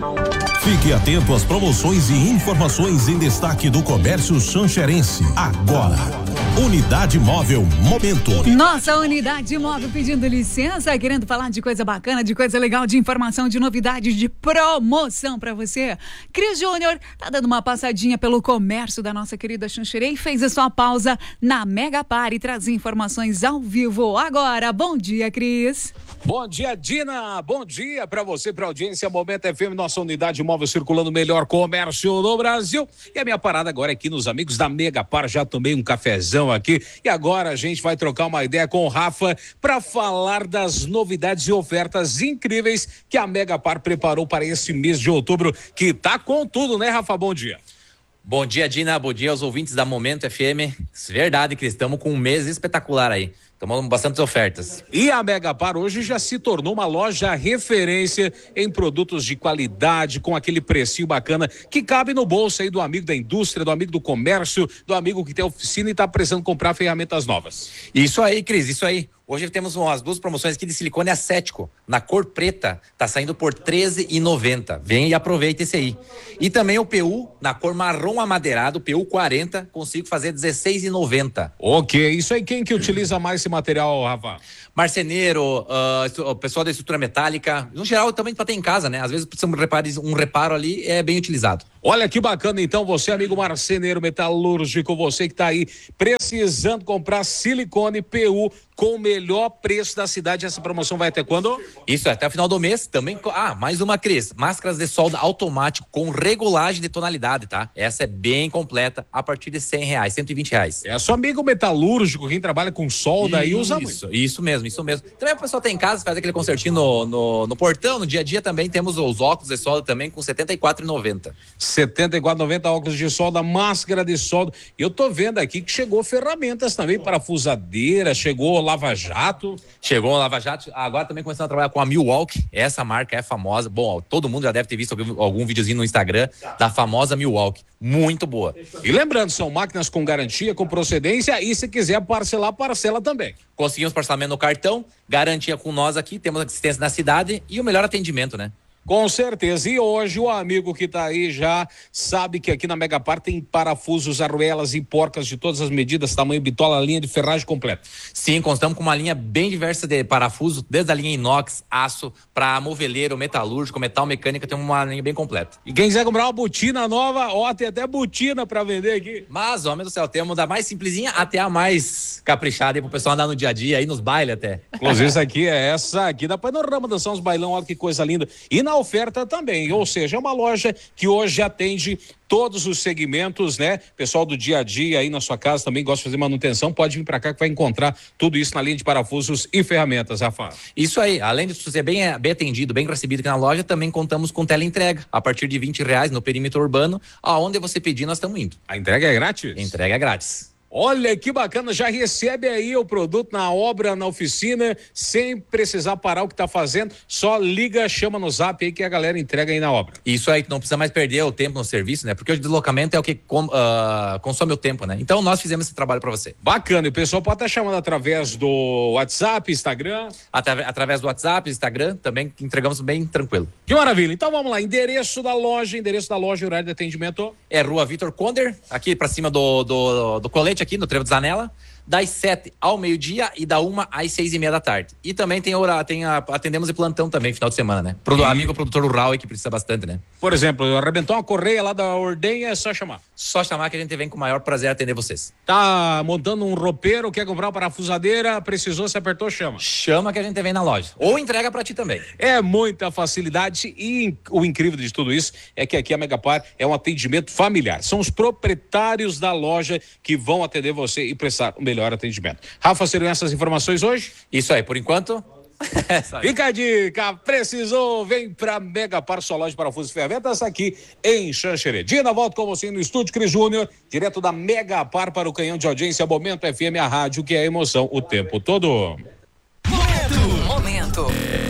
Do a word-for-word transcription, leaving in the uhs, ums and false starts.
Fique atento às promoções e informações em destaque do comércio xanxerense. Agora, Unidade Móvel Momento. Nossa Unidade Móvel pedindo licença, querendo falar de coisa bacana, de coisa legal, de informação, de novidades, de promoção pra você. Cris Júnior tá dando uma passadinha pelo comércio da nossa querida Xanxerê e fez a sua pausa na Mega Par e traz informações ao vivo agora. Bom dia, Cris. Bom dia, Dina. Bom dia pra você, pra audiência Momento F M, nossa Unidade Móvel circulando o melhor comércio no Brasil. E a minha parada agora é aqui nos amigos da Mega Par. Já tomei um cafezão aqui e agora a gente vai trocar uma ideia com o Rafa para falar das novidades e ofertas incríveis que a Mega Par preparou para esse mês de outubro, que tá com tudo, né, Rafa? Bom dia. Bom dia, Dina. Bom dia aos ouvintes da Momento F M. Verdade, Cris, estamos com um mês espetacular aí. Tomando bastantes ofertas. E a Mega Par hoje já se tornou uma loja referência em produtos de qualidade, com aquele precinho bacana que cabe no bolso aí do amigo da indústria, do amigo do comércio, do amigo que tem oficina e está precisando comprar ferramentas novas. Isso aí, Cris, isso aí. Hoje temos umas duas promoções aqui de silicone acético, na cor preta, tá saindo por treze reais e noventa centavos. Vem e aproveita esse aí. E também o P U, na cor marrom amadeirado, P U quarenta, consigo fazer dezesseis reais e noventa centavos. Ok, isso aí, quem que utiliza mais esse material, Rafa? Marceneiro, uh, o pessoal da estrutura metálica, no geral também para ter em casa, né? Às vezes precisa um reparo, um reparo ali, é bem utilizado. Olha que bacana, então, você, amigo marceneiro metalúrgico, você que tá aí precisando comprar silicone P U com o melhor preço da cidade. Essa promoção vai até quando? Isso, até o final do mês também. Ah, mais uma, Cris. Máscaras de solda automático com regulagem de tonalidade, tá? Essa é bem completa, a partir de cem reais, cento e vinte reais. É só amigo metalúrgico, quem trabalha com solda aí usa muito. Isso, isso mesmo, isso mesmo. Também a pessoa tem em casa, faz aquele concertinho no, no, no portão, no dia a dia também temos os óculos de solda também com setenta e quatro reais e noventa centavos. setenta e quatro reais e noventa centavos óculos de solda, máscara de solda. Eu tô vendo aqui que chegou ferramentas também, parafusadeira, chegou lava-jato. Chegou a lava-jato, agora também começando a trabalhar com a Milwaukee, essa marca é famosa, bom, todo mundo já deve ter visto algum, algum videozinho no Instagram da famosa Milwaukee, muito boa. E lembrando, são máquinas com garantia, com procedência, e se quiser parcelar, parcela também. Conseguimos parcelamento no cartão, garantia com nós aqui, temos assistência na cidade e o melhor atendimento, né? Com certeza, e hoje o amigo que tá aí já sabe que aqui na Mega Par tem parafusos, arruelas e porcas de todas as medidas, tamanho bitola, linha de ferragem completa. Sim, contamos com uma linha bem diversa de parafusos, desde a linha inox, aço, para moveleiro, metalúrgico, metal mecânica, tem uma linha bem completa. E quem quiser comprar uma botina nova, ó, tem até botina para vender aqui. Mas, homem do céu, temos da mais simplesinha até a mais caprichada aí pro pessoal andar no dia a dia, aí nos bailes até. Inclusive, essa aqui é essa aqui da Panorama, dançar uns bailão, olha que coisa linda. E na oferta também, ou seja, é uma loja que hoje atende todos os segmentos, né? Pessoal do dia a dia aí na sua casa também gosta de fazer manutenção, pode vir para cá que vai encontrar tudo isso na linha de parafusos e ferramentas, Rafa. Isso aí, além de ser bem, bem atendido, bem recebido aqui na loja, também contamos com teleentrega, a partir de vinte reais no perímetro urbano, aonde você pedir nós estamos indo. A entrega é grátis? Entrega é grátis. Olha que bacana, já recebe aí o produto na obra, na oficina, sem precisar parar o que tá fazendo, só liga, chama no zap aí que a galera entrega aí na obra. Isso aí, não precisa mais perder o tempo no serviço, né? Porque o deslocamento é o que com, uh, consome o tempo, né? Então nós fizemos esse trabalho para você. Bacana, e o pessoal pode estar chamando através do WhatsApp, Instagram? Atra- através do WhatsApp, Instagram, também entregamos bem tranquilo. Que maravilha, então vamos lá, endereço da loja, endereço da loja, horário de atendimento? É Rua Vitor Conder, aqui para cima do, do, do colete aqui no Trevo de Zanella, das sete ao meio-dia e da uma às seis e meia da tarde. E também tem hora, tem a, atendemos de plantão também, final de semana, né? Pro e... amigo produtor rural aí que precisa bastante, né? Por exemplo, arrebentou uma correia lá da ordenha, é só chamar. Só chamar que a gente vem com o maior prazer atender vocês. Tá montando um roupeiro, quer comprar uma parafusadeira, precisou, se apertou, chama. Chama que a gente vem na loja. Ou entrega pra ti também. É muita facilidade e o incrível de tudo isso é que aqui a Mega Par é um atendimento familiar. São os proprietários da loja que vão atender você e prestar o melhor atendimento. Rafa, seriam essas informações hoje? Isso aí, por enquanto. Fica a dica, precisou, vem pra Mega Par, sua loja de parafusos e ferramentas aqui em Xanxerê. Dina, volto com você no estúdio, Cris Júnior, direto da Mega Par para o canhão de audiência Momento F M, a rádio que é emoção o tempo todo. Momento. Momento.